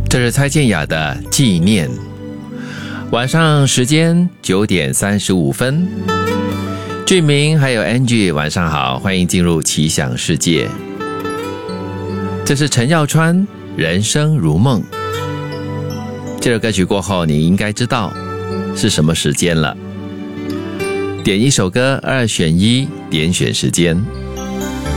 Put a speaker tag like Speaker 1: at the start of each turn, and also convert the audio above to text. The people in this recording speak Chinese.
Speaker 1: 这是蔡健雅的纪念。晚上时间9点35分，俊明还有 Angie 晚上好，欢迎进入奇想世界。这是陈耀川人生如梦。这首歌曲过后你应该知道是什么时间了。点一首歌2选1，点选时间。